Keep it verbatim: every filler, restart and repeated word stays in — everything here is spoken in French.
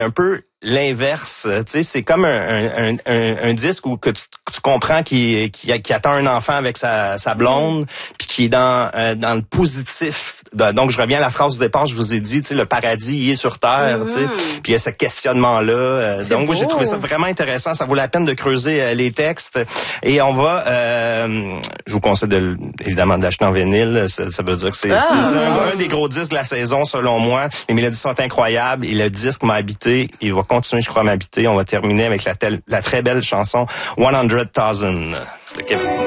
un peu l'inverse, tu sais, c'est comme un, un, un, un disque où que tu, tu comprends qu'il qui, qui attend un enfant avec sa, sa blonde, puis qui est dans euh, dans le positif. Donc je reviens à la phrase du départ, je vous ai dit, tu sais, le paradis il est sur terre, mm-hmm. tu sais, puis il y a ce questionnement là. Euh, donc moi j'ai trouvé ça vraiment intéressant, ça vaut la peine de creuser euh, les textes et on va, euh, je vous conseille de, évidemment de l'acheter en vinyle, ça, ça veut dire que c'est, ah, c'est, c'est un, un des gros disques de la saison selon moi. Les mélodies sont incroyables et le disque m'a habité, il va continuer, je crois, à m'habiter. On va terminer avec la, telle, la très belle chanson one hundred thousand de Kevin.